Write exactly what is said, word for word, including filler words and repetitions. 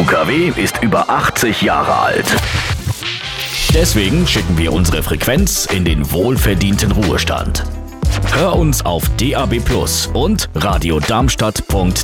U K W ist über achtzig Jahre alt. Deswegen schicken wir unsere Frequenz in den wohlverdienten Ruhestand. Hör uns auf D A B plus und radiodarmstadt punkt